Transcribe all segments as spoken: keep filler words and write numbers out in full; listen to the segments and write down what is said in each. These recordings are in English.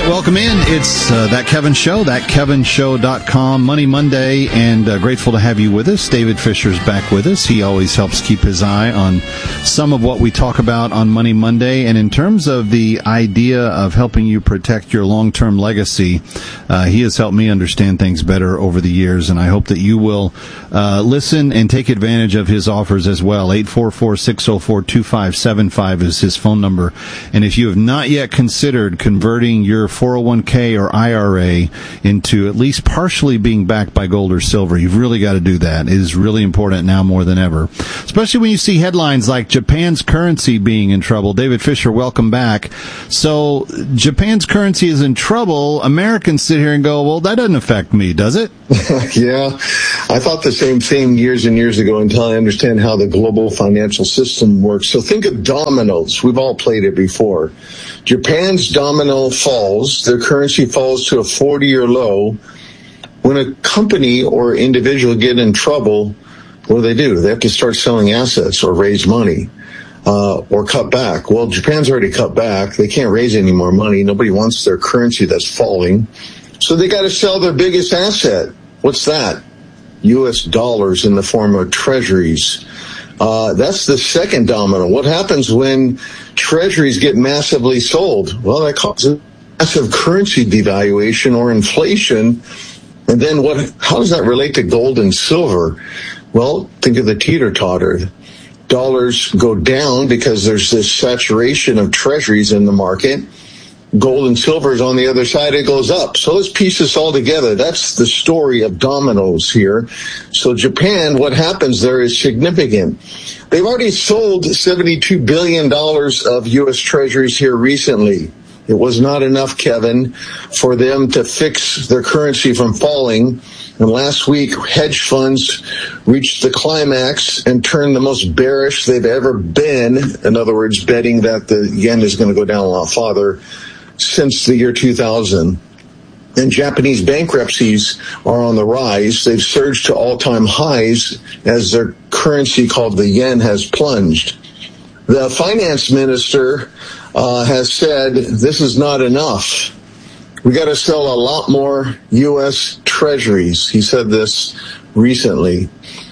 Welcome in. It's uh, That Kevin Show, that kevin show dot com, Money Monday, and uh, grateful to have you with us. David Fisher's back with us. He always helps keep his eye on some of what we talk about on Money Monday. And in terms of the idea of helping you protect your long-term legacy, uh, he has helped me understand things better over the years, and I hope that you will uh, listen and take advantage of his offers as well. eight four four, six zero four, two five seven five is his phone number. And if you have not yet considered converting your four oh one k or I R A into at least partially being backed by gold or silver, you've really got to do that. It is really important now more than ever, especially when you see headlines like Japan's currency being in trouble. David Fisher, welcome back. So Japan's currency is in trouble. Americans sit here and go, well, that doesn't affect me, does it? Yeah, I thought the same thing years and years ago until I understand how the global financial system works. So think of dominoes. We've all played it before. Japan's domino falls, their currency falls to a forty-year low. When a company or individual get in trouble, what do they do? They have to start selling assets or raise money uh, or cut back. Well, Japan's already cut back. They can't raise any more money. Nobody wants their currency that's falling. So they got to sell their biggest asset. What's that? U S dollars in the form of treasuries. Uh, that's the second domino. What happens when treasuries get massively sold? Well, that causes massive currency devaluation or inflation. And then what? How does that relate to gold and silver? Well, think of the teeter-totter. Dollars go down because there's this saturation of treasuries in the market. Gold and silver is on the other side, it goes up. So let's piece this all together. That's the story of dominoes here. So Japan, what happens there is significant. They've already sold seventy-two billion dollars of U S treasuries here recently. It was not enough, Kevin, for them to fix their currency from falling. And last week, hedge funds reached the climax and turned the most bearish they've ever been. In other words, betting that the yen is going to go down a lot farther since the year two thousand. And Japanese bankruptcies are on the rise. They've surged to all-time highs as their currency, called the yen, has plunged. The finance minister uh, has said this is not enough. We got to sell a lot more U S treasuries. He said this recently.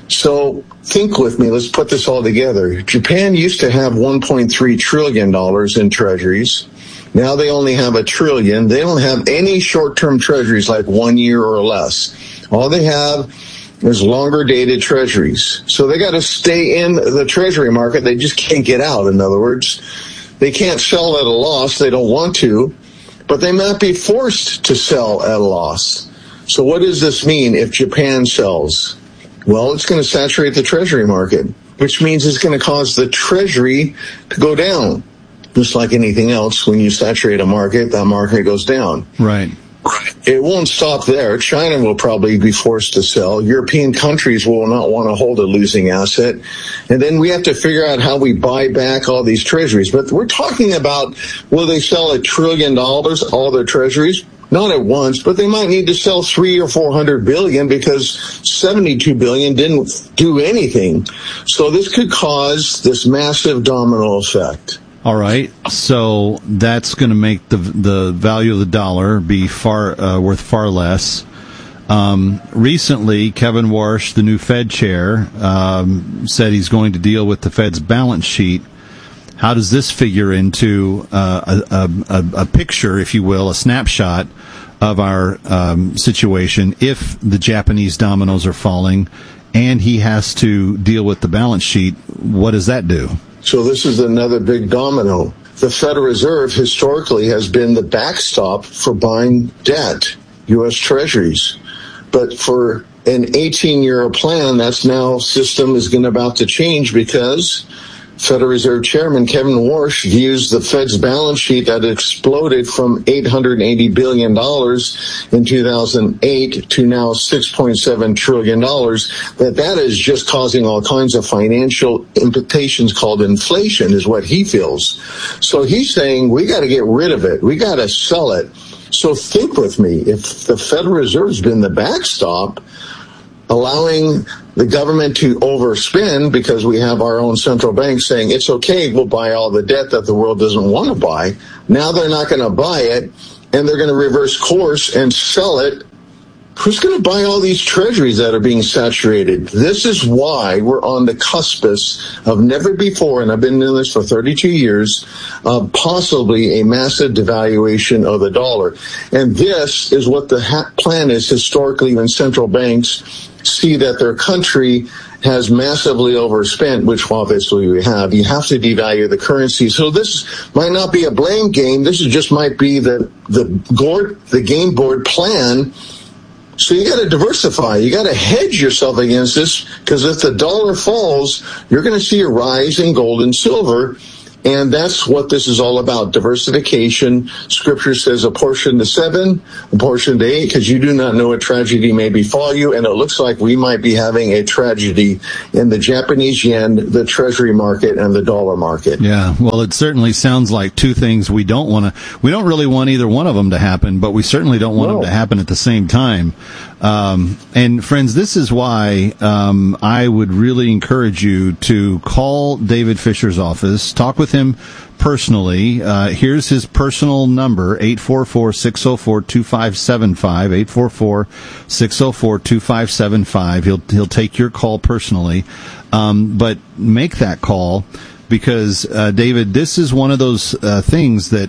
So think with me. Let's put this all together. Japan used to have one point three trillion dollars in treasuries. Now they only have a trillion. They don't have any short-term treasuries like one year or less. All they have is longer-dated treasuries. So they got to stay in the treasury market. They just can't get out, in other words. They can't sell at a loss. They don't want to. But they might be forced to sell at a loss. So what does this mean if Japan sells? Well, it's going to saturate the treasury market, which means it's going to cause the treasury to go down. Just like anything else, when you saturate a market, that market goes down. Right. It won't stop there. China will probably be forced to sell. European countries will not want to hold a losing asset. And then we have to figure out how we buy back all these treasuries. But we're talking about, will they sell a trillion dollars, all their treasuries? Not at once, but they might need to sell three or four hundred billion because seventy-two billion didn't do anything. So this could cause this massive domino effect. All right, so that's going to make the the value of the dollar be far uh, worth far less. Um, recently, Kevin Warsh, the new Fed chair, um, said he's going to deal with the Fed's balance sheet. How does this figure into uh, a, a, a picture, if you will, a snapshot of our um, situation if the Japanese dominoes are falling and he has to deal with the balance sheet? What does that do? So this is another big domino. The Federal Reserve historically has been the backstop for buying debt, U S treasuries. But for an eighteen-year plan, that's now system is going to about to change because Federal Reserve Chairman Kevin Warsh views the Fed's balance sheet that exploded from eight hundred eighty billion dollars in two thousand eight to now six point seven trillion dollars, that that is just causing all kinds of financial implications called inflation, is what he feels. So he's saying we got to get rid of it. We got to sell it. So think with me, if the Federal Reserve's been the backstop, allowing the government to overspend because we have our own central bank saying it's okay, we'll buy all the debt that the world doesn't want to buy. Now they're not going to buy it. and they're going to reverse course and sell it, who's going to buy all these treasuries that are being saturated? This is why we're on the cuspice of never before, and I've been doing this for thirty-two years, uh, possibly a massive devaluation of the dollar. And this is what the ha- plan is historically when central banks see that their country has massively overspent, which obviously we have. You have to devalue the currency. So this might not be a blame game. This is just might be the the, board, the game board plan. So you got to diversify. You got to hedge yourself against this, because if the dollar falls, you're going to see a rise in gold and silver. And that's what this is all about, diversification. Scripture says a portion to seven, a portion to eight, because you do not know what tragedy may befall you. And it looks like we might be having a tragedy in the Japanese yen, the treasury market, and the dollar market. Yeah, well, it certainly sounds like two things we don't want to, we don't really want either one of them to happen, but we certainly don't want no. them to happen at the same time. Um, and friends, this is why um, I would really encourage you to call David Fisher's office, talk with him personally. Uh, here's his personal number, eight four four, six oh four, two five seven five, eight four four, six oh four, two five seven five. He'll, he'll take your call personally. Um, but make that call. Because, uh, David, this is one of those uh, things that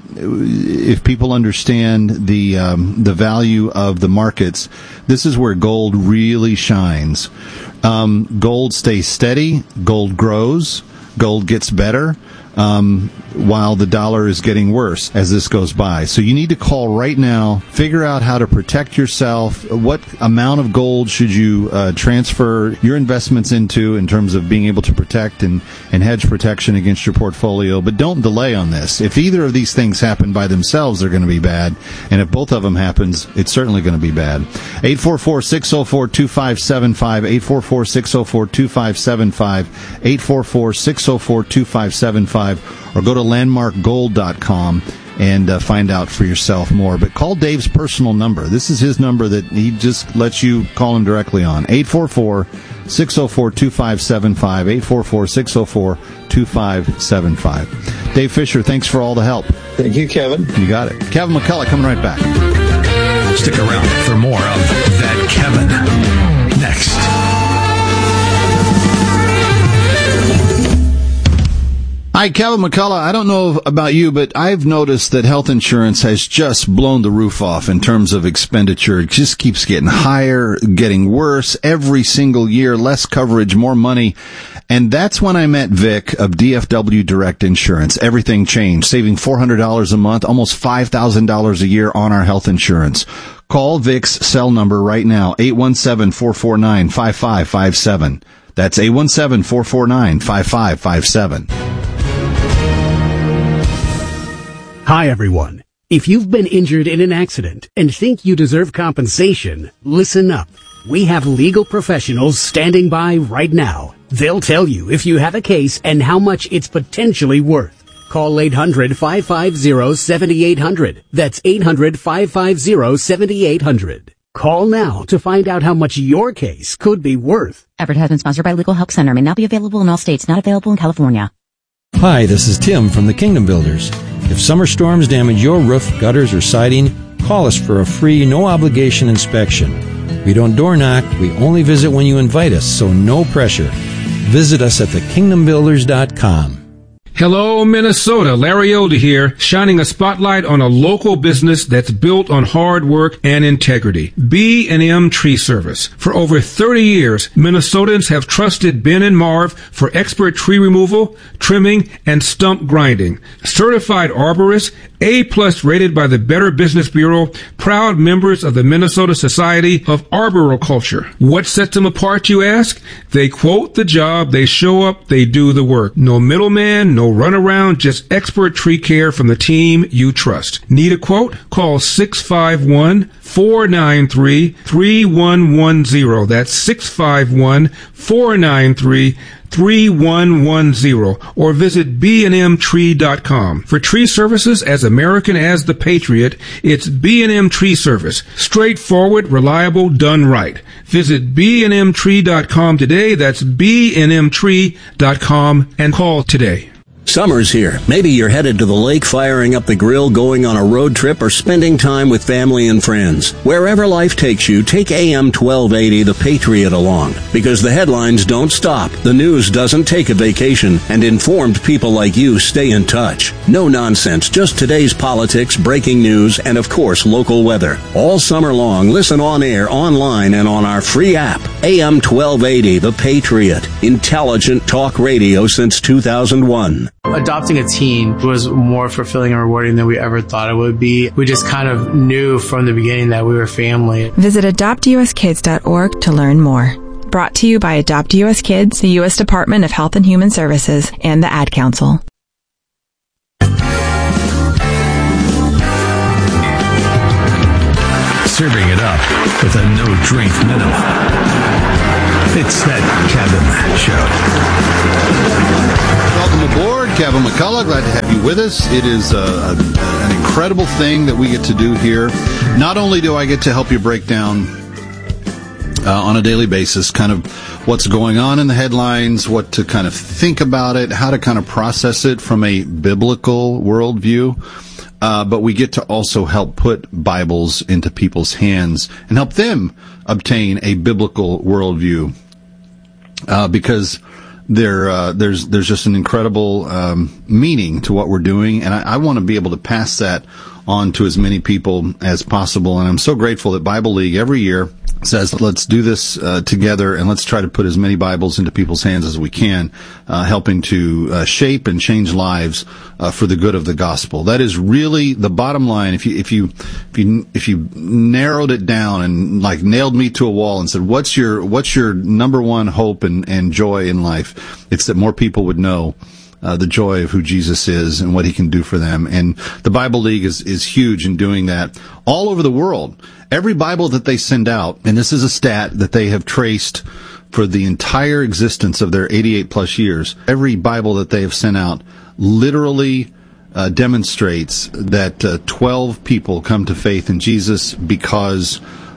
if people understand the um, the value of the markets, this is where gold really shines. Um, gold stays steady, gold grows, gold gets better, um, while the dollar is getting worse as this goes by. So you need to call right now, figure out how to protect yourself. What amount of gold should you uh, transfer your investments into in terms of being able to protect and, and hedge protection against your portfolio? But don't delay on this. If either of these things happen by themselves, they're going to be bad. And if both of them happens, it's certainly going to be bad. eight four four, six oh four, two five seven five, eight four four, six oh four, two five seven five, eight four four, six oh four, two five seven five, or go to landmark gold dot com and uh, find out for yourself more. But call Dave's personal number. This is his number that he just lets you call him directly on. eight four four, six oh four, two five seven five, eight four four, six oh four, two five seven five. Dave Fisher, thanks for all the help. Thank you, Kevin. You got it. Kevin McCullough coming right back. Stick around for more of That Kevin next. Hi, Kevin McCullough. I don't know about you, but I've noticed that health insurance has just blown the roof off in terms of expenditure. It just keeps getting higher, getting worse every single year, less coverage, more money. And that's when I met Vic of D F W Direct Insurance. Everything changed, saving four hundred dollars a month, almost five thousand dollars a year on our health insurance. Call Vic's cell number right now, eight one seven, four four nine, five five five seven. That's eight one seven, four four nine, five five five seven. Hi, everyone. If you've been injured in an accident and think you deserve compensation, listen up. We have legal professionals standing by right now. They'll tell you if you have a case and how much it's potentially worth. Call eight hundred, five five zero, seven eight zero zero. That's eight hundred, five five zero, seven eight zero zero. Call now to find out how much your case could be worth. Advertisement sponsored by Legal Help Center. May not be available in all states. Not available in California. Hi, this is Tim from the Kingdom Builders. If summer storms damage your roof, gutters, or siding, call us for a free, no-obligation inspection. We don't door knock. We only visit when you invite us, so no pressure. Visit us at the kingdom builders dot com. Hello, Minnesota. Larry Elder here, shining a spotlight on a local business that's built on hard work and integrity. B and M Tree Service. For over thirty years, Minnesotans have trusted Ben and Marv for expert tree removal, trimming, and stump grinding. Certified arborists, A-plus rated by the Better Business Bureau, proud members of the Minnesota Society of Arboriculture. What sets them apart, you ask? They quote the job, they show up, they do the work. No middleman, no No runaround, just expert tree care from the team you trust. Need a quote? Call six five one, four nine three, three one one zero. That's six five one, four nine three, three one one zero. Or visit b and m tree dot com. For tree services as American as the Patriot, it's B and M Tree Service. Straightforward, reliable, done right. Visit b and m tree dot com today. That's b and m tree dot com and call today. Summer's here. Maybe you're headed to the lake, firing up the grill, going on a road trip, or spending time with family and friends. Wherever life takes you, take A M twelve eighty The Patriot along. Because the headlines don't stop, the news doesn't take a vacation, and informed people like you stay in touch. No nonsense, just today's politics, breaking news, and of course, local weather. All summer long, listen on air, online, and on our free app. A M twelve eighty The Patriot. Intelligent talk radio since two thousand one. Adopting a teen was more fulfilling and rewarding than we ever thought it would be. We just kind of knew from the beginning that we were family. Visit adopt u s kids dot org to learn more. Brought to you by Adopt U S Kids, the U S Department of Health and Human Services, and the Ad Council. Serving it up with a no-drink minimum. It's That Kevin Show. Welcome aboard, Kevin McCullough. Glad to have you with us. It is a, a, an incredible thing that we get to do here. Not only do I get to help you break down uh, on a daily basis kind of what's going on in the headlines, what to kind of think about it, how to kind of process it from a biblical worldview, uh, but we get to also help put Bibles into people's hands and help them obtain a biblical worldview, uh, because There, uh, there's, there's just an incredible um, meaning to what we're doing, and I, I want to be able to pass that on to as many people as possible. And I'm so grateful that Bible League every year says, let's do this uh, together, and let's try to put as many Bibles into people's hands as we can, uh, helping to uh, shape and change lives uh, for the good of the gospel. That is really the bottom line. If you if you if you if you narrowed it down and like nailed me to a wall and said, what's your what's your number one hope and, and joy in life? It's that more people would know Uh, the joy of who Jesus is and what he can do for them. And the Bible League is, is huge in doing that all over the world. Every Bible that they send out, and this is a stat that they have traced for the entire existence of their eighty-eight plus years, every Bible that they have sent out literally uh, demonstrates that uh, twelve people come to faith in Jesus because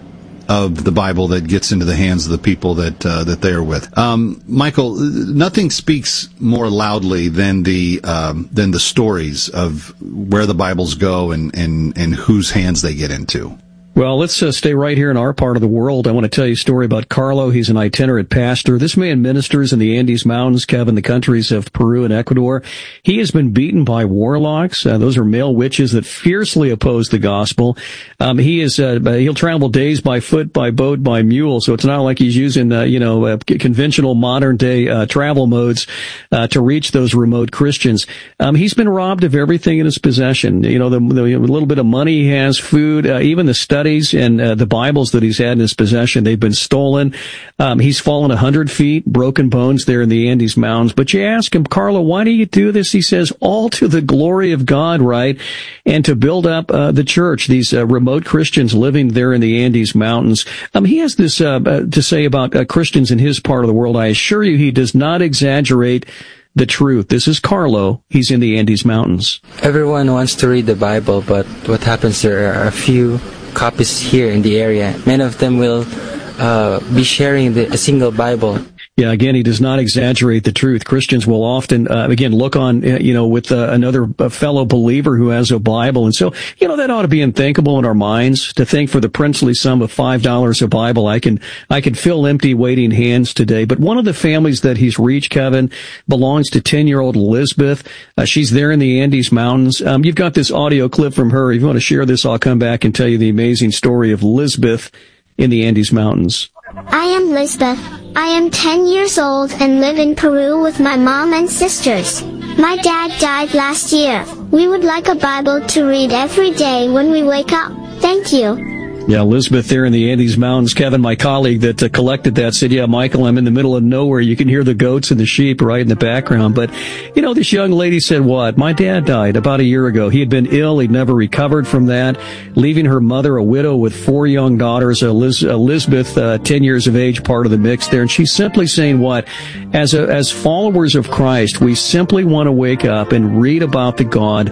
of the Bible that gets into the hands of the people that uh, that they are with. Um, Michael, nothing speaks more loudly than the um, than the stories of where the Bibles go and, and, and whose hands they get into. Well, let's uh, stay right here in our part of the world. I want to tell you a story about Carlo. He's an itinerant pastor. This man ministers in the Andes Mountains, Kevin, the countries of Peru and Ecuador. He has been beaten by warlocks. Uh, those are male witches that fiercely oppose the gospel. Um, he is, uh, he'll travel days by foot, by boat, by mule. So it's not like he's using, uh, you know, uh, conventional modern day, uh, travel modes, uh, to reach those remote Christians. Um, he's been robbed of everything in his possession. You know, the, the little bit of money he has, food, uh, even the study and uh, the Bibles that he's had in his possession, they've been stolen. Um, he's fallen a hundred feet, broken bones there in the Andes Mountains. But you ask him, Carlo, why do you do this? He says, all to the glory of God, right? And to build up uh, the church, these uh, remote Christians living there in the Andes Mountains. Um, he has this uh, uh, to say about uh, Christians in his part of the world. I assure you, he does not exaggerate the truth. This is Carlo. He's in the Andes Mountains. Everyone wants to read the Bible, but what happens, there are a few copies here in the area. Many of them will uh, be sharing the, a single Bible. Yeah, again, he does not exaggerate the truth. Christians will often, uh, again, look on, uh, you know, with uh, another uh, fellow believer who has a Bible. And so, you know, that ought to be unthinkable in our minds to think for the princely sum of five dollars a Bible, I can, I can fill empty waiting hands today. But one of the families that he's reached, Kevin, belongs to ten-year-old Elizabeth. Uh, she's there in the Andes Mountains. Um, you've got this audio clip from her. If you want to share this, I'll come back and tell you the amazing story of Elizabeth in the Andes Mountains. I am Lisbeth. I am ten years old and live in Peru with my mom and sisters. My dad died last year. We would like a Bible to read every day when we wake up. Thank you. Yeah, Elizabeth there in the Andes Mountains. Kevin, my colleague that uh, collected that, said, yeah, Michael, I'm in the middle of nowhere. You can hear the goats and the sheep right in the background. But, you know, this young lady said, what? My dad died about a year ago. He had been ill. He'd never recovered from that, leaving her mother a widow with four young daughters. Eliz- Elizabeth, uh, ten years of age, part of the mix there. And she's simply saying what? As a, as followers of Christ, we simply want to wake up and read about the God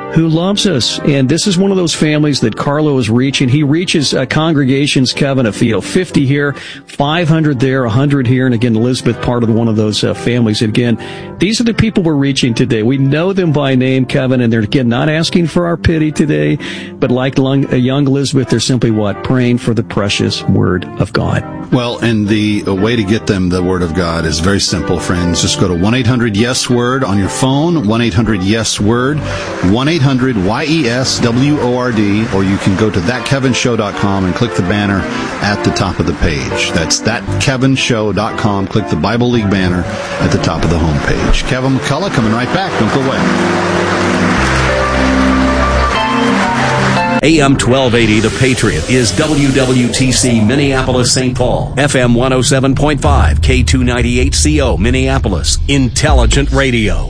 who loves us. And this is one of those families that Carlo is reaching. He reaches uh, congregations, Kevin, of, you know, fifty here, five hundred there, one hundred here. And again, Elizabeth, part of one of those uh, families. And again, these are the people we're reaching today. We know them by name, Kevin, and they're, again, not asking for our pity today, but like young, young Elizabeth, they're simply what? Praying for the precious Word of God. Well, and the way to get them the Word of God is very simple, friends. Just go to one eight hundred yes word on your phone, one eight hundred yes word, one eight hundred Y E S W O R D, or you can go to that kevin show dot com and click the banner at the top of the page. That's that kevin show dot com. Click the Bible League banner at the top of the homepage. Kevin McCullough coming right back. Don't go away. A M twelve eighty, The Patriot, is W W T C Minneapolis, Saint Paul. F M one oh seven point five, K two ninety-eight C O, Minneapolis. Intelligent radio.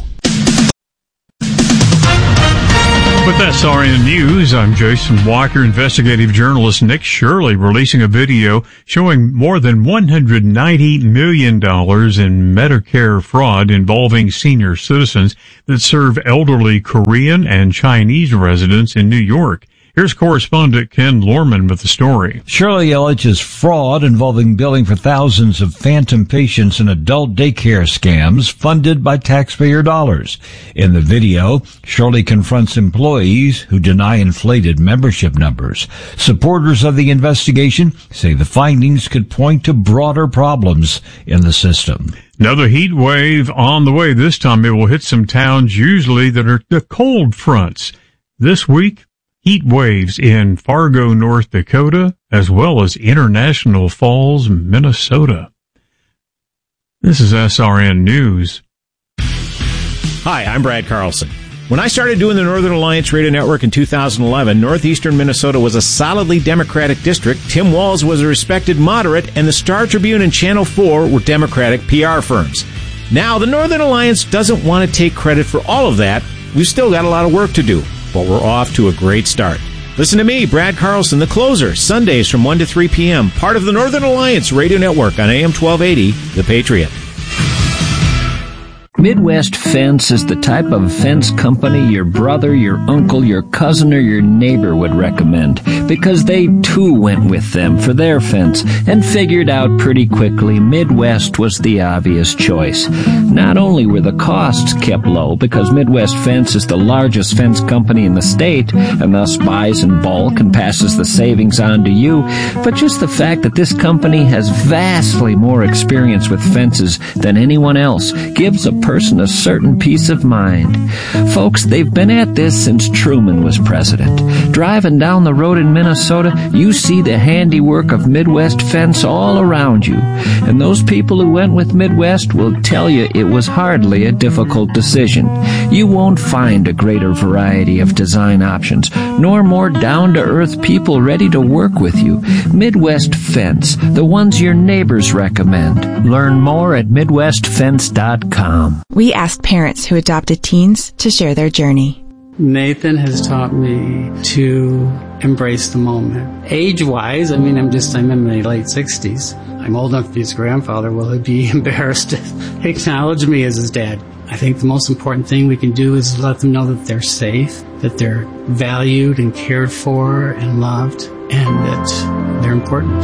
With S R N News, I'm Jason Walker. Investigative journalist Nick Shirley releasing a video showing more than one hundred ninety million dollars in Medicare fraud involving senior citizens that serve elderly Korean and Chinese residents in New York. Here's correspondent Ken Lorman with the story. Shirley alleges fraud involving billing for thousands of phantom patients in adult daycare scams funded by taxpayer dollars. In the video, Shirley confronts employees who deny inflated membership numbers. Supporters of the investigation say the findings could point to broader problems in the system. Another heat wave on the way. This time it will hit some towns usually that are the cold fronts. This week, heat waves in Fargo, North Dakota, as well as International Falls, Minnesota. This is S R N News. Hi, I'm Brad Carlson. When I started doing the Northern Alliance Radio Network in two thousand eleven, northeastern Minnesota was a solidly Democratic district. Tim Walz was a respected moderate, and the Star Tribune and Channel four were Democratic P R firms. Now, the Northern Alliance doesn't want to take credit for all of that. We've still got a lot of work to do, but we're off to a great start. Listen to me, Brad Carlson, the closer, Sundays from one to three p.m., part of the Northern Alliance Radio Network on A M twelve eighty, The Patriot. Midwest Fence is the type of fence company your brother, your uncle, your cousin, or your neighbor would recommend, because they too went with them for their fence and figured out pretty quickly Midwest was the obvious choice. Not only were the costs kept low, because Midwest Fence is the largest fence company in the state and thus buys in bulk and passes the savings on to you, but just the fact that this company has vastly more experience with fences than anyone else gives a person a certain peace of mind. Folks, they've been at this since Truman was president. Driving down the road in Minnesota, you see the handiwork of Midwest Fence all around you. And those people who went with Midwest will tell you it was hardly a difficult decision. You won't find a greater variety of design options, nor more down-to-earth people ready to work with you. Midwest Fence, the ones your neighbors recommend. Learn more at midwest fence dot com. We asked parents who adopted teens to share their journey. Nathan has taught me to embrace the moment. Age-wise, I mean, I'm just, I'm in my late sixties. I'm old enough to be his grandfather. Will he be embarrassed to acknowledge me as his dad? I think the most important thing we can do is let them know that they're safe, that they're valued and cared for and loved, and that they're important.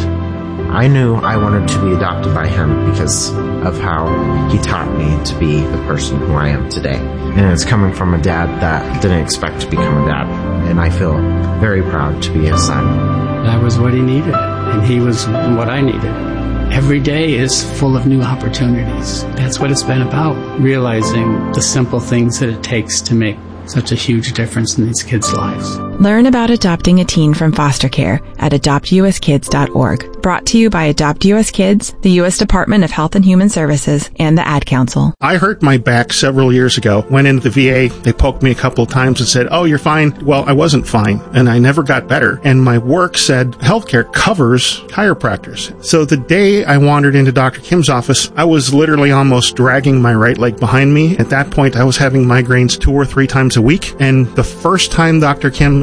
I knew I wanted to be adopted by him because of how he taught me to be the person who I am today. And it's coming from a dad that didn't expect to become a dad. And I feel very proud to be his son. That was what he needed, and he was what I needed. Every day is full of new opportunities. That's what it's been about, realizing the simple things that it takes to make such a huge difference in these kids' lives. Learn about adopting a teen from foster care at adopt u s kids dot org. Brought to you by Adopt U S Kids, the U S Department of Health and Human Services, and the Ad Council. I hurt my back several years ago. Went into the V A. They poked me a couple of times and said, "Oh, you're fine." Well, I wasn't fine, and I never got better. And my work said healthcare covers chiropractors. So the day I wandered into Doctor Kim's office, I was literally almost dragging my right leg behind me. At that point, I was having migraines two or three times a week. And the first time Doctor Kim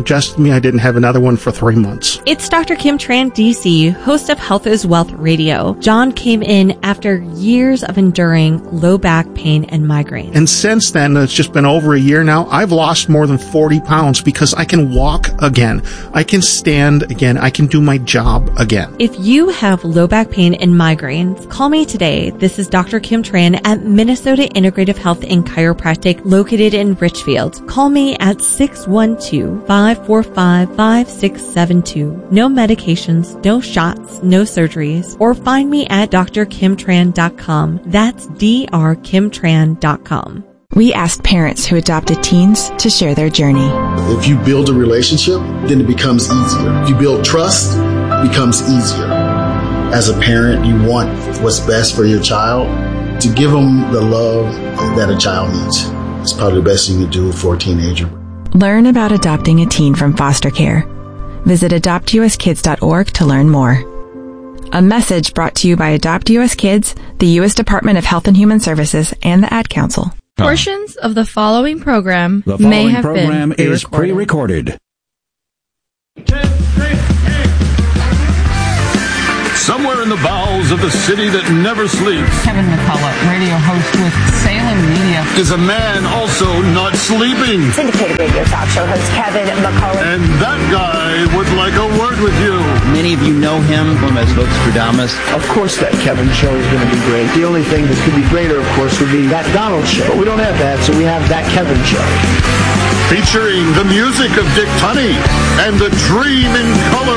suggested to me I didn't have another one for three months. It's Doctor Kim Tran, D C, host of Health is Wealth Radio. John came in after years of enduring low back pain and migraine. And since then, it's just been over a year now, I've lost more than forty pounds because I can walk again. I can stand again. I can do my job again. If you have low back pain and migraines, call me today. This is Doctor Kim Tran at Minnesota Integrative Health and Chiropractic located in Richfield. Call me at six one two, five four five, five six seven two. No medications, no shots, no surgeries. Or find me at d r kim tran dot com. That's d r kim tran dot com. We asked parents who adopted teens to share their journey. If you build a relationship, then it becomes easier. If you build trust, it becomes easier. As a parent, you want what's best for your child. To give them the love that a child needs. It's probably the best thing to do for a teenager. Learn about adopting a teen from foster care. Visit adopt u s kids dot org to learn more. A message brought to you by Adopt U S Kids, the U S Department of Health and Human Services, and the Ad Council. Portions of the following program the following may have program been is pre-recorded. Somewhere in the bowels of the city that never sleeps, Kevin McCullough, radio host with Salem Media, is a man also not sleeping. Syndicated radio talk show host Kevin McCullough. And that guy would like a word with you. Many of you know him from his books Stradamus. Of course that Kevin show is going to be great. The only thing that could be greater, of course, would be that Donald show. But we don't have that, so we have that Kevin show. Featuring the music of Dick Tunney and the Dream in Color